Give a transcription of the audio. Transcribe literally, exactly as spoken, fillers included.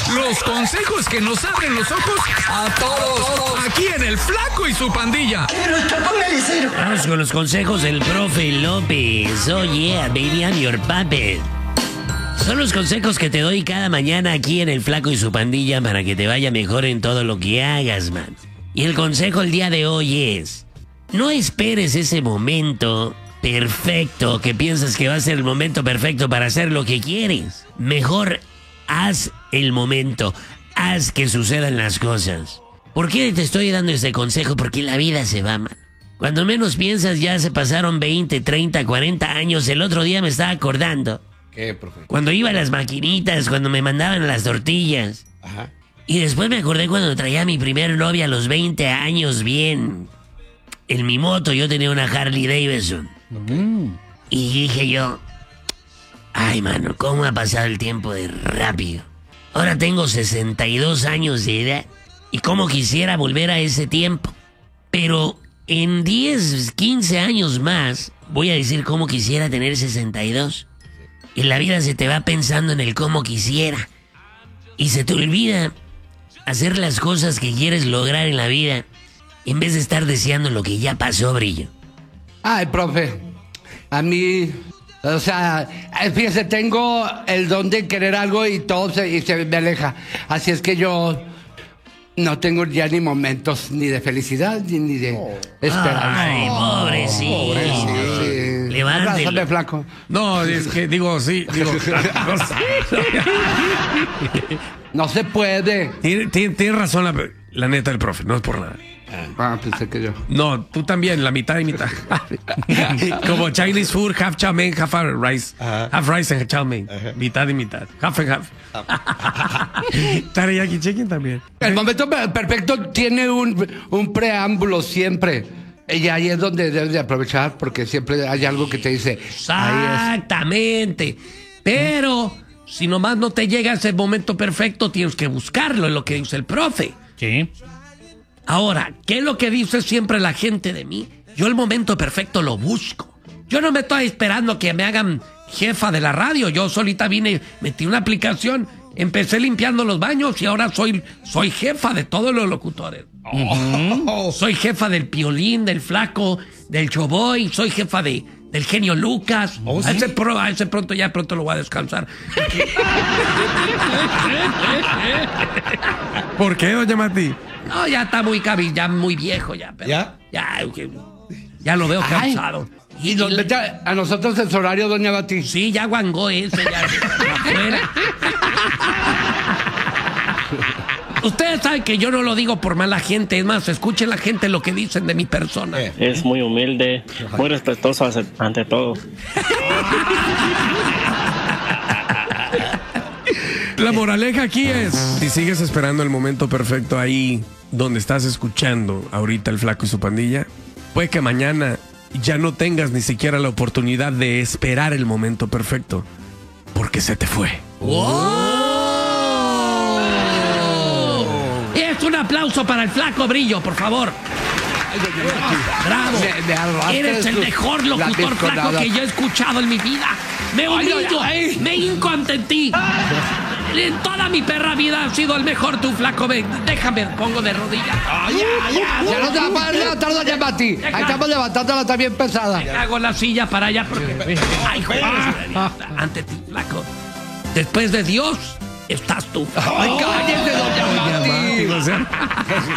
Los consejos que nos abren los ojos a todos. Aquí en El Flaco y su Pandilla. Pero está póngale cero. Vamos con los consejos del profe López. Oh yeah, baby, I'm your puppet. Son los consejos que te doy cada mañana aquí en El Flaco y su Pandilla para que te vaya mejor en todo lo que hagas, man. Y el consejo el día de hoy es: no esperes ese momento perfecto que piensas que va a ser el momento perfecto para hacer lo que quieres. Mejor haz el momento, haz que sucedan las cosas. ¿Por qué te estoy dando este consejo? Porque la vida se va, man. Cuando menos piensas ya se pasaron veinte, treinta, cuarenta años. El otro día me estaba acordando. ¿Qué, profe? Cuando iba a las maquinitas, cuando me mandaban las tortillas. Ajá. Y después me acordé cuando traía a mi primer novia a los veinte años bien. En mi moto yo tenía una Harley Davidson. Mm. Y dije yo, ay, mano, ¿cómo ha pasado el tiempo de rápido? Ahora tengo sesenta y dos años de edad. Y cómo quisiera volver a ese tiempo. Pero en diez, quince años más, voy a decir cómo quisiera tener sesenta y dos. Y la vida se te va pensando en el cómo quisiera. Y se te olvida hacer las cosas que quieres lograr en la vida, en vez de estar deseando lo que ya pasó, Brillo. Ay, profe, a mí, o sea, fíjese, tengo el don de querer algo y todo se, y se me aleja. Así es que yo no tengo ya ni momentos ni de felicidad ni, ni de oh. esperanza. Ay, pobrecito. Oh, pobrecito. Sí. Levántelo. Flaco. No, es que digo, sí, digo, no se puede. Tiene, tiene, tiene razón la, la neta del profe, no es por nada. Ah, pensé que yo. No, tú también, la mitad y mitad. Como Chinese food, half chow mein, half rice. Uh-huh. Half rice and chow mein. Uh-huh. Mitad y mitad. Half and half. Teriyaki chicken también. El momento perfecto tiene un, un preámbulo siempre. Y ahí es donde debes de aprovechar, porque siempre hay algo que te dice. Exactamente. Pero si nomás no te llega ese momento perfecto, tienes que buscarlo, es lo que dice el profe. Sí. Ahora, ¿qué es lo que dice siempre la gente de mí? Yo el momento perfecto lo busco. Yo no me estoy esperando que me hagan jefa de la radio. Yo solita vine, metí una aplicación, empecé limpiando los baños y ahora soy, soy jefa de todos los locutores. Oh, soy jefa del Piolín, del Flaco, del Choboy, soy jefa de, del genio Lucas. Oh, ¿sí? a, ese pro, a ese pronto ya pronto lo voy a descansar. ¿Por qué, doña Mati? No, ya está muy cabi, ya muy viejo ya. Pero ¿Ya? Ya, ya lo veo cansado. Y, y nos mete a, a nosotros el horario, doña Mati. Sí, ya guangó ese, ya afuera. Ustedes saben que yo no lo digo por mala gente, es más, escuchen la gente lo que dicen de mi persona. Es muy humilde, muy respetuoso ante todo. La moraleja aquí es, si sigues esperando el momento perfecto ahí donde estás escuchando ahorita El Flaco y su Pandilla, puede que mañana ya no tengas ni siquiera la oportunidad de esperar el momento perfecto, porque se te fue. ¡Oh! Es un aplauso para el Flaco, Brillo, por favor. Bravo. Me, me Eres el mejor locutor flaco que yo he escuchado en mi vida. Me humillo, ay, ay, ay. me hinco ante ti. En toda mi perra vida has sido el mejor, tú, Flaco. Ven, déjame, pongo de rodillas. Oh, ya, ya, ya no te vas a levantar, doña Mati. Ahí estamos levantándola también pesada. Hago la silla para allá porque... Ay, joder, ante ti, Flaco. Después de Dios, estás tú. Ay, cállese, doña Mati. O sea,